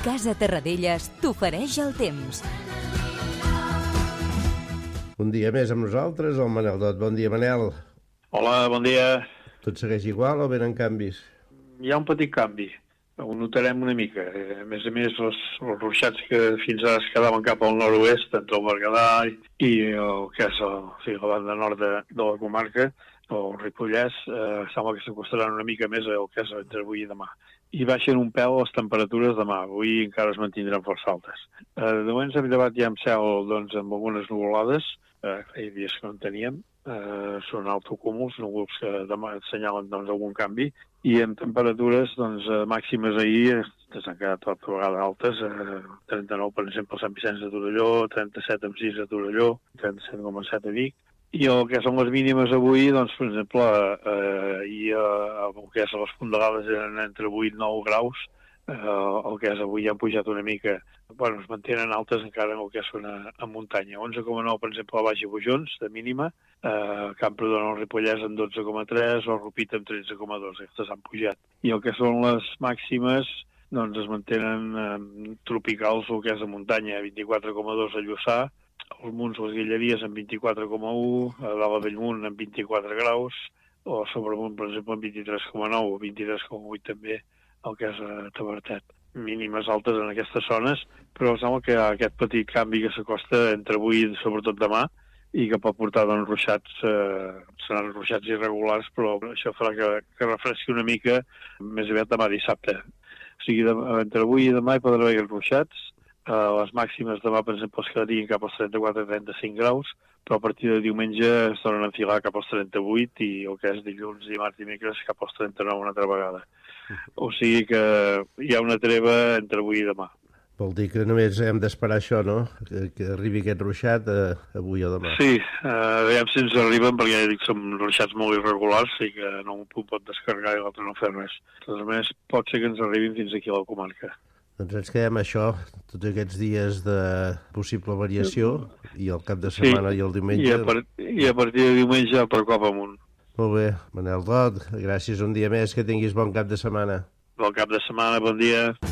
Casa Terradellas t'ofereix el temps. Un dia més amb nosaltres, el Manel Dot. Bon dia, Manel. Hola, bon dia. Tot segueix igual o venen canvis? Hi ha un petit canvi. Ho notarem una mica. A més, els ruixats que fins ara es quedaven cap al nord-oest, entre el Berguedà i el que és la banda nord de la comarca, el Ripollès, sembla que s'acostaran una mica més al que és entre avui i demà. I baixen un pèl les temperatures demà. Avui encara es mantindran força altes. De moment hem llevat ja amb cel amb algunes nuvolades. Feia dies que no en teníem. Són autocúmuls, núvols que demà assenyalen algun canvi. I amb temperatures màximes ahir s'han quedat tota vegada altes. 39, per exemple, a Sant Vicenç de Torelló, 37,6 a Torelló, 37,7 a Vic. I el que són les mínimes avui, per exemple, el que és a les Fondalades eren entre 8 i 9 graus, el que és avui ja han pujat una mica, es mantenen altes encara en el que és a muntanya. 11,9, per exemple, a Baix i Bojons, de mínima, Camprodon o Ripollès en 12,3 o Rupit en 13,2, aquestes han pujat. I el que són les màximes, es mantenen tropicals, el que és a muntanya, 24,2 a Lluçà, als Munts, les Guilleries, en 24,1, a dalt a Bellmunt, en 24 graus, o a Sobremunt, per exemple, en 23,9 o 23,8 també, el que és a Tavertet. Mínimes altes en aquestes zones, però sembla que hi ha aquest petit canvi que s'acosta entre avui i sobretot demà, i que pot portar ruixats, seran ruixats irregulars, però això farà que refresqui una mica més aviat demà dissabte. O sigui, entre avui i demà hi podrà haver ruixats. Les màximes demà, per exemple, es quedarien cap als 34-35 graus, però a partir de diumenge es tornen a enfilar cap als 38 i el que és dilluns, dimarts i dimecres cap als 39 una altra vegada. O sigui que hi ha una treva entre avui i demà. Vol dir que només hem d'esperar això, no? Que arribi aquest ruixat avui o demà. Sí, veiem si ens arriben, perquè ja dic, són ruixats molt irregulars i que no un pot descarregar i l'altre no fer res. A més, pot ser que ens arribin fins aquí a la comarca. Doncs ens quedem això, tots aquests dies de possible variació, i el cap de setmana i el diumenge. I a partir de diumenge per cop amunt. Molt bé, Manel Dot, gràcies un dia més, que tinguis bon cap de setmana. Bon cap de setmana, bon dia.